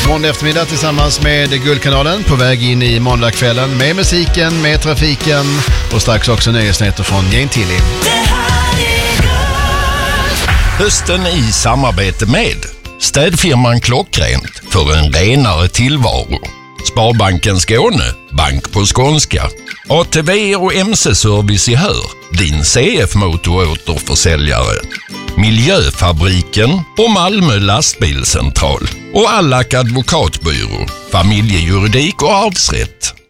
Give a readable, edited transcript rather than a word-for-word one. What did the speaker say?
Måndag eftermiddag tillsammans med Guldkanalen på väg in i måndagskvällen med musiken, med trafiken och strax också nöjesnyheter från Gentili. Hösten i samarbete med städfirman Klockrent för en renare tillvaro. Sparbanken Skåne, bank på skånska. ATV och MC-service i Hör, din CF-motoråterförsäljare. Miljöfabriken och Malmö lastbilscentral. Och Allak advokatbyrå, familjejuridik och arvsrätt.